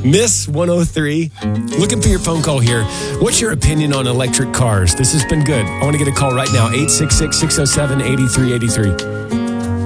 Miss 103, looking for your phone call here. What's your opinion on electric cars? This has been good. I want to get a call right now, 866-607-8383.